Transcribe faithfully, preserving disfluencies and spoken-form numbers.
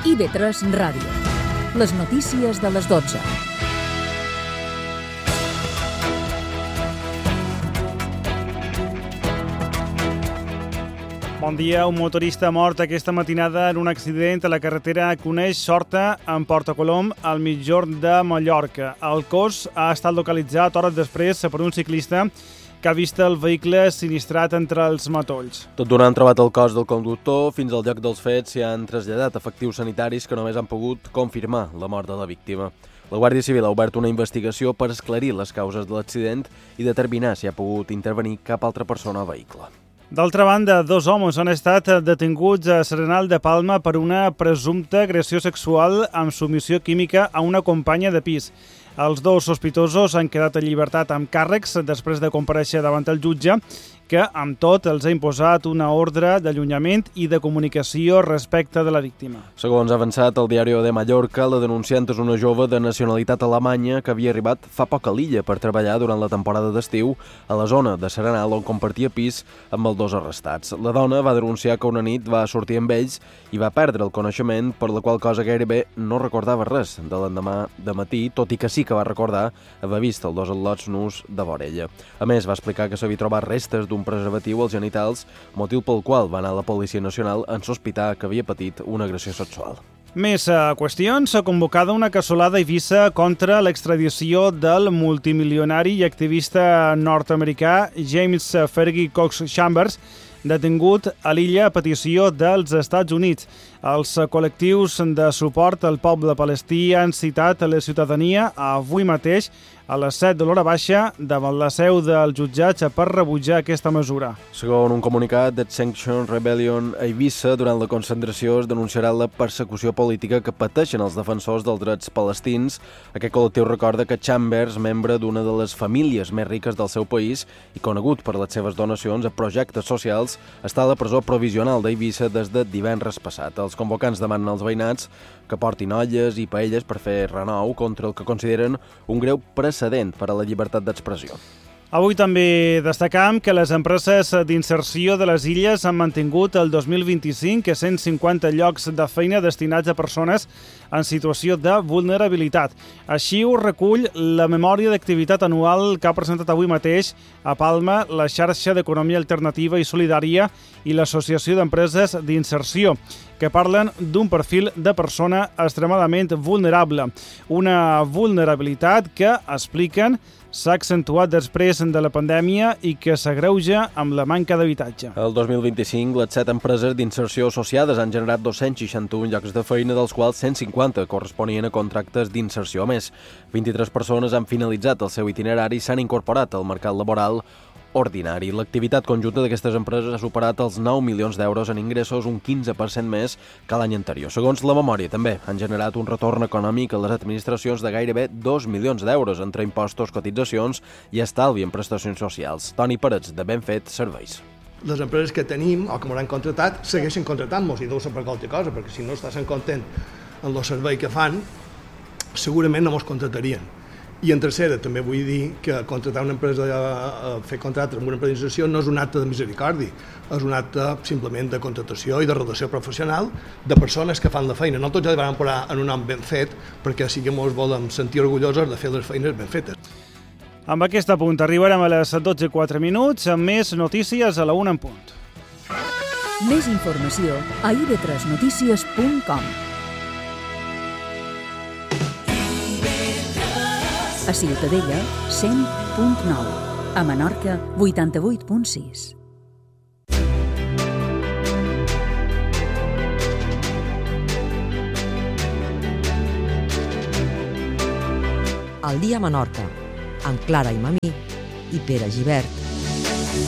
I V tres Ràdio. Les notícies de les dotze. Bon dia. Un motorista mort aquesta matinada en un accident a la carretera Coneix-Horta, en Portacolom, al migjorn de Mallorca. El cos ha estat localitzat hores després per un ciclista que ha vist el vehicle sinistrat entre els matolls. Tot d'una han trobat el cos del conductor. Fins al lloc dels fets s'hi han traslladat efectius sanitaris que només han pogut confirmar la mort de la víctima. La Guàrdia Civil ha obert una investigació per esclarir les causes de l'accident i determinar si ha pogut intervenir cap altra persona o vehicle. D'altra banda, dos homes han estat detinguts a Serenal de Palma per una presumpta agressió sexual amb submissió química a una companya de pis. Els dos sospitosos han quedat en llibertat amb càrrecs després de comparèixer davant el jutge, que, amb tot, els ha imposat una ordre d'allunyament i de comunicació respecte de la víctima. Segons ha avançat el Diario de Mallorca, la denunciant és una jove de nacionalitat alemanya que havia arribat fa poc a l'illa per treballar durant la temporada d'estiu a la zona de Serenal, on compartia pis amb els dos arrestats. La dona va denunciar que una nit va sortir amb ells i va perdre el coneixement, per la qual cosa gairebé no recordava res de l'endemà de matí, tot i que sí que va recordar haver vist els dos al·lots nus de vora ella. A més, va explicar que s'havia trobat restes d'un preservatiu als genitals, motiu pel qual va anar a la Policia Nacional en sospitar que havia patit una agressió sexual. Més uh, qüestions. S'ha convocada una cassolada a Eivissa contra l'extradició del multimilionari i activista nord-americà James Fergie Cox Chambers, detingut a l'illa a petició dels Estats Units. Els col·lectius de suport al poble palestí han citat a la ciutadania avui mateix a les set de l'hora baixa davant la seu del jutjatge per rebutjar aquesta mesura. Segons un comunicat d'Extinction Rebellion a Eivissa, durant la concentració es denunciarà la persecució política que pateixen els defensors dels drets palestins. Aquest col·lectiu recorda que Chambers, membre d'una de les famílies més riques del seu país i conegut per les seves donacions a projectes socials, està a la presó provisional d'Eivissa des de divendres passat. Els convocants demanen als veïnats que portin olles i paelles per fer renou contra el que consideren un greu precedent per a la llibertat d'expressió. Avui també destacam que les empreses d'inserció de les illes han mantingut el dos mil vint-i-cinc cent cinquanta llocs de feina destinats a persones en situació de vulnerabilitat. Així ho recull la memòria d'activitat anual que ha presentat avui mateix a Palma la xarxa d'Economia Alternativa i Solidària i l'Associació d'Empreses d'Inserció, que parlen d'un perfil de persona extremadament vulnerable. Una vulnerabilitat que, expliquen, s'ha accentuat després de la pandèmia i que s'agreuja amb la manca d'habitatge. El dos mil vint-i-cinc, les set empreses d'inserció associades han generat dos-cents seixanta-un llocs de feina, dels quals cent cinquanta corresponien a contractes d'inserció. A més, vint-i-tres persones han finalitzat el seu itinerari i s'han incorporat al mercat laboral ordinari. L'activitat conjunta d'aquestes empreses ha superat els nou milions d'euros en ingressos, un quinze per cent més que l'any anterior. Segons la memòria, també han generat un retorn econòmic a les administracions de gairebé dos milions d'euros entre impostos, cotitzacions i estalvi en prestacions socials. Toni Parets, de Benfet Serveis. Les empreses que tenim o que m'han contratat segueixen contratant-nos i deu ser per qualsevol cosa, perquè si no estan content en el servei que fan, segurament no ens contratarien. I en tercera, també vull dir que contractar una empresa, fer contractes amb una empresa d'inserció no és un acte de misericòrdia, és un acte simplement de contractació i de relació professional de persones que fan la feina. No tots ja van posar en un nom ben fet, perquè sí que ens volem sentir orgullosos de fer les feines ben fetes. Amb aquest punt arribarem a les dotze i quatre minuts amb més notícies a la una en punt. Més informació a i ve tres notícies punt com. A Ciutadella, cent punt nou. A Menorca, vuitanta-vuit punt sis. Al dia a Menorca, amb Clara i Mamí i Pere Gibert.